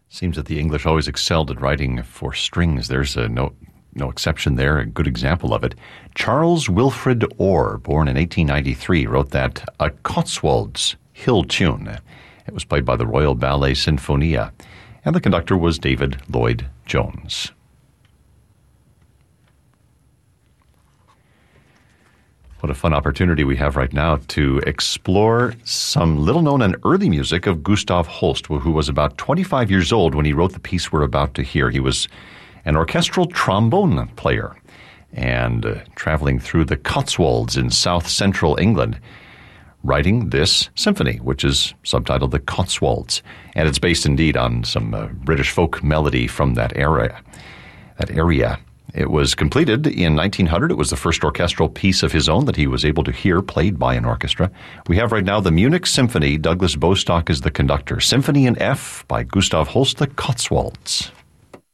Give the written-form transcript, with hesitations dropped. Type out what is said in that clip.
Seems that the English always excelled at writing for strings. There's no exception there, a good example of it. Charles Wilfred Orr, born in 1893, wrote that A Cotswolds Hill Tune. It was played by the Royal Ballet Sinfonia, and the conductor was David Lloyd Jones. What a fun opportunity we have right now to explore some little-known and early music of Gustav Holst, who was about 25 years old when he wrote the piece we're about to hear. He was an orchestral trombone player and traveling through the Cotswolds in south-central England, writing this symphony, which is subtitled The Cotswolds. And it's based indeed on some British folk melody from that area. It was completed in 1900. It was the first orchestral piece of his own that he was able to hear played by an orchestra. We have right now the Munich Symphony. Douglas Bostock is the conductor. Symphony in F by Gustav Holst, The Cotswolds.